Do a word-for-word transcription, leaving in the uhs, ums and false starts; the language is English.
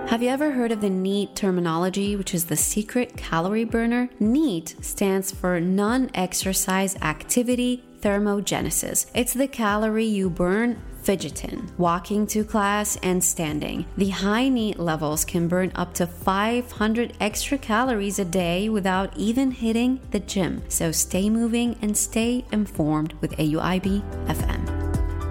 Have you ever heard of the NEAT terminology, which is the secret calorie burner? NEAT stands for non-exercise activity thermogenesis. It's the calorie you burn fidgeting, walking to class, and standing. The high NEAT levels can burn up to five hundred extra calories a day without even hitting the gym. So stay moving and stay informed with A U I B F M.